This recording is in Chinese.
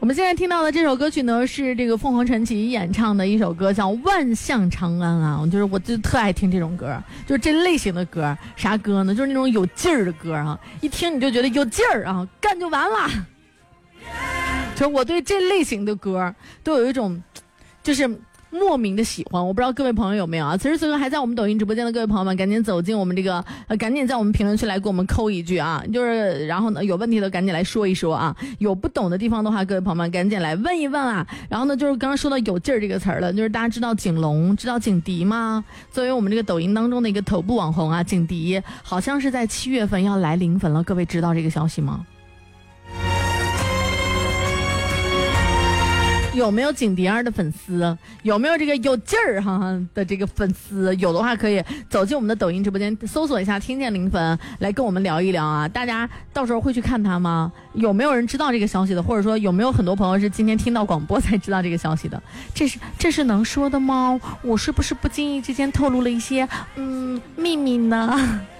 们现在听到的这首歌曲呢，是这个凤凰传奇演唱的一首歌，叫《万象长安》啊。我就特爱听这种歌，就是这类型的歌。啥歌呢？就是那种有劲儿的歌啊，一听你就觉得有劲儿啊，干就完了。就我对这类型的歌都有一种就是莫名的喜欢，我不知道各位朋友有没有啊？此时此刻还在我们抖音直播间的各位朋友们，赶紧走进我们这个赶紧在我们评论区来给我们扣一句啊，就是然后呢有问题的赶紧来说一说啊，有不懂的地方的话，各位朋友们赶紧来问一问啊。然后呢就是刚刚说到有劲儿这个词儿了，就是大家知道景龙知道景迪吗？作为我们这个抖音当中的一个头部网红啊，景迪好像是在7月份要来临粉了，各位知道这个消息吗？有没有景迪儿的粉丝？有没有这个有劲儿哈的这个粉丝？有的话可以走进我们的抖音直播间，搜索一下听见零粉，来跟我们聊一聊啊！大家到时候会去看他吗？有没有人知道这个消息的？或者说有没有很多朋友是今天听到广播才知道这个消息的？这是能说的吗？我是不是不经意之间透露了一些秘密呢？